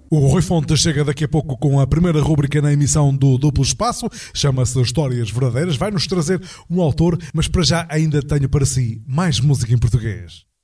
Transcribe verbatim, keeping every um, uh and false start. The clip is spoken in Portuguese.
O Rui Fontes chega daqui a pouco com a primeira rúbrica na emissão do Duplo Espaço, chama-se Histórias Verdadeiras, vai-nos trazer um autor, mas para já ainda tenho para si mais música em português.